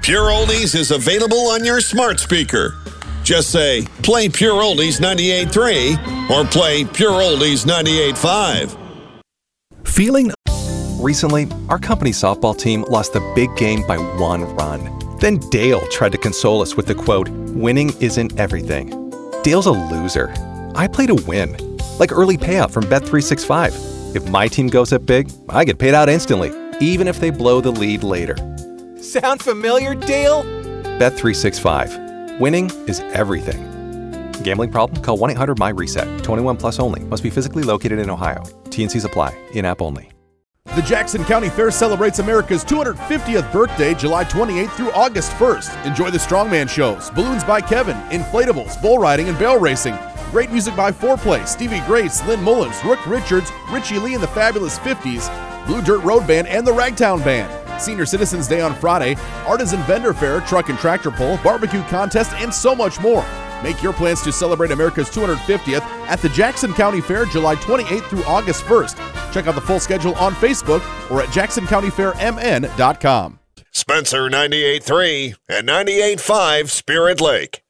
Pure Oldies is available on your smart speaker. Just say, play Pure Oldies 98.3 or play Pure Oldies 98.5. Feeling... Recently, our company softball team lost the big game by 1 run. Then Dale tried to console us with the quote, "Winning isn't everything." Dale's a loser. I play to win. Like early payout from Bet365. If my team goes up big, I get paid out instantly, even if they blow the lead later. Sound familiar, Dale? Bet365. Winning is everything. Gambling problem? Call 1-800-MY-RESET. 21 plus only. Must be physically located in Ohio. T&Cs apply. In-app only. The Jackson County Fair celebrates America's 250th birthday, July 28th through August 1st. Enjoy the strongman shows, balloons by Kevin, inflatables, bull riding, and barrel racing. Great music by Foreplay, Stevie Grace, Lynn Mullins, Rook Richards, Richie Lee and the Fabulous 50s, Blue Dirt Road Band, and the Ragtown Band. Senior Citizens Day on Friday, Artisan Vendor Fair, Truck and Tractor Pull, Barbecue Contest, and so much more. Make your plans to celebrate America's 250th at the Jackson County Fair, July 28th through August 1st. Check out the full schedule on Facebook or at jacksoncountyfairmn.com. Spencer 98.3 and 98.5 Spirit Lake.